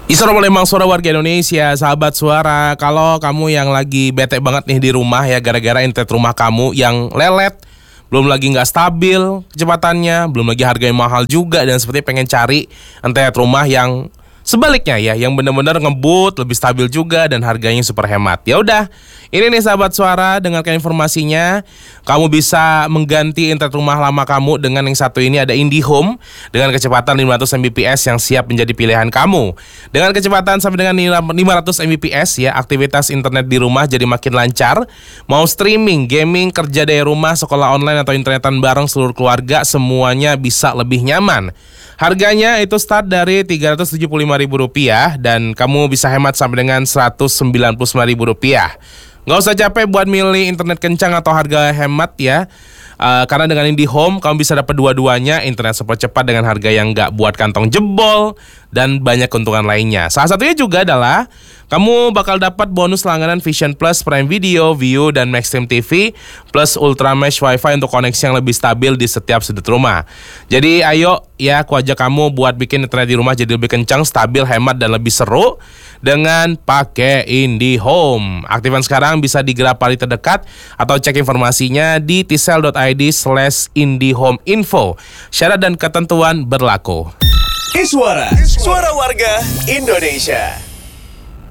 Isra Palembang, suara warga Indonesia, sahabat suara. Kalau kamu yang lagi bete banget nih di rumah ya, gara-gara internet rumah kamu yang lelet, belum lagi nggak stabil kecepatannya, belum lagi harganya mahal juga, dan sepertinya pengen cari internet rumah yang sebaliknya ya, yang benar-benar ngebut, lebih stabil juga dan harganya super hemat. Ya udah, ini nih sahabat suara, dengarkan informasinya. Kamu bisa mengganti internet rumah lama kamu dengan yang satu ini, ada IndiHome dengan kecepatan 500 Mbps yang siap menjadi pilihan kamu. Dengan kecepatan sampai dengan 500 Mbps ya, aktivitas internet di rumah jadi makin lancar. Mau streaming, gaming, kerja dari rumah, sekolah online atau internetan bareng seluruh keluarga, semuanya bisa lebih nyaman. Harganya itu start dari Rp375.000 dan kamu bisa hemat sampai dengan Rp195.000. Nggak usah capek buat milih internet kencang atau harga hemat ya. Karena dengan IndiHome kamu bisa dapat dua-duanya, internet super cepat dengan harga yang nggak buat kantong jebol dan banyak keuntungan lainnya. Salah satunya juga adalah kamu bakal dapat bonus langganan Vision Plus, Prime Video, View, dan Maxstream TV plus Ultra Mesh Wi-Fi untuk koneksi yang lebih stabil di setiap sudut rumah. Jadi ayo ya, aku ajak kamu buat bikin internet di rumah jadi lebih kencang, stabil, hemat, dan lebih seru dengan pakai IndiHome. Aktifan sekarang, bisa di Grapari terdekat atau cek informasinya di tsel.id/indihomeinfo. Syarat dan ketentuan berlaku. Suara warga Indonesia.